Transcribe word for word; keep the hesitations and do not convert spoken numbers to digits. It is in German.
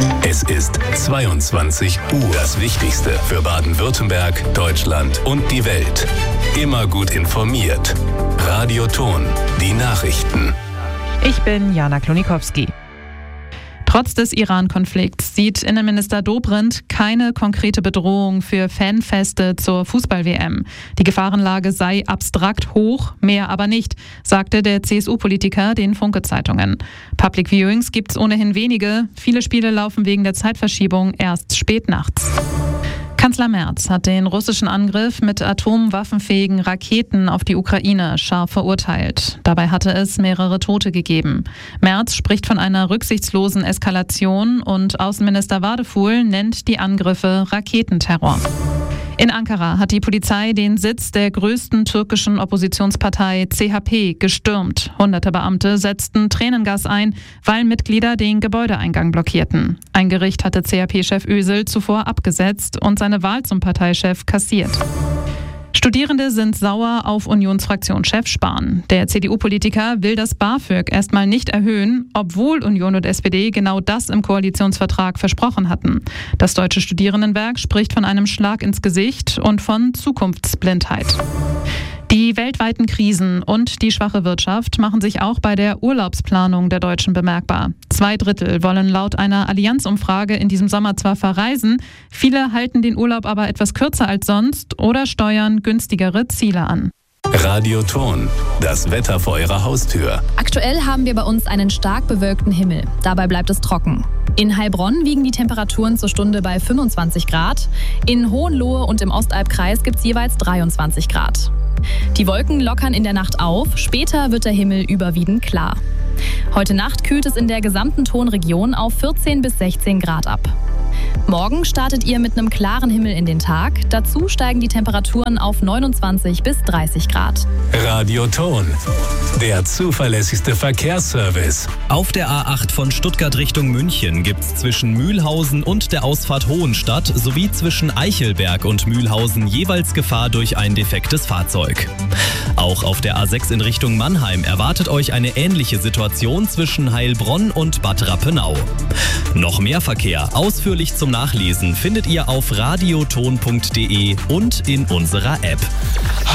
Es ist zweiundzwanzig Uhr. Das Wichtigste für Baden-Württemberg, Deutschland und die Welt. Immer gut informiert. Radio Ton, die Nachrichten. Ich bin Jana Klonikowski. Trotz des Iran-Konflikts sieht Innenminister Dobrindt keine konkrete Bedrohung für Fanfeste zur Fußball-W M. Die Gefahrenlage sei abstrakt hoch, mehr aber nicht, sagte der C S U-Politiker den Funke-Zeitungen. Public Viewings gibt's ohnehin wenige. Viele Spiele laufen wegen der Zeitverschiebung erst spät nachts. Kanzler Merz hat den russischen Angriff mit atomwaffenfähigen Raketen auf die Ukraine scharf verurteilt. Dabei hatte es mehrere Tote gegeben. Merz spricht von einer rücksichtslosen Eskalation und Außenminister Wadefuhl nennt die Angriffe Raketenterror. In Ankara hat die Polizei den Sitz der größten türkischen Oppositionspartei C H P gestürmt. Hunderte Beamte setzten Tränengas ein, weil Mitglieder den Gebäudeeingang blockierten. Ein Gericht hatte C H P-Chef Özil zuvor abgesetzt und seine Wahl zum Parteichef kassiert. Studierende sind sauer auf Unionsfraktionschef Spahn. Der C D U-Politiker will das BAföG erstmal nicht erhöhen, obwohl Union und S P D genau das im Koalitionsvertrag versprochen hatten. Das Deutsche Studierendenwerk spricht von einem Schlag ins Gesicht und von Zukunftsblindheit. Die weltweiten Krisen und die schwache Wirtschaft machen sich auch bei der Urlaubsplanung der Deutschen bemerkbar. Zwei Drittel wollen laut einer Allianz-Umfrage in diesem Sommer zwar verreisen, viele halten den Urlaub aber etwas kürzer als sonst oder steuern günstigere Ziele an. Radio Ton, das Wetter vor Ihrer Haustür. Aktuell haben wir bei uns einen stark bewölkten Himmel. Dabei bleibt es trocken. In Heilbronn wiegen die Temperaturen zur Stunde bei fünfundzwanzig Grad. In Hohenlohe und im Ostalbkreis gibt es jeweils dreiundzwanzig Grad. Die Wolken lockern in der Nacht auf, später wird der Himmel überwiegend klar. Heute Nacht kühlt es in der gesamten Tonregion auf vierzehn bis sechzehn Grad ab. Morgen startet ihr mit einem klaren Himmel in den Tag. Dazu steigen die Temperaturen auf neunundzwanzig bis dreißig Grad. Radio Ton, der zuverlässigste Verkehrsservice. Auf der A acht von Stuttgart Richtung München gibt's zwischen Mühlhausen und der Ausfahrt Hohenstadt sowie zwischen Eichelberg und Mühlhausen jeweils Gefahr durch ein defektes Fahrzeug. Auch auf der A sechs in Richtung Mannheim erwartet euch eine ähnliche Situation zwischen Heilbronn und Bad Rappenau. Noch mehr Verkehr, ausführlich zum Nachlesen, findet ihr auf radioton punkt de und in unserer App.